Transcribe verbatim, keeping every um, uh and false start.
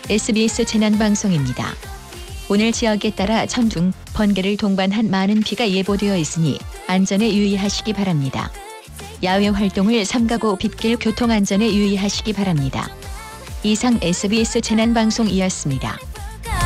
에스비에스 재난방송입니다. 오늘 지역에 따라 천둥, 번개를 동반한 많은 비가 예보되어 있으니 안전에 유의하시기 바랍니다. 야외 활동을 삼가고 빗길 교통안전에 유의하시기 바랍니다. 이상 에스비에스 재난방송이었습니다.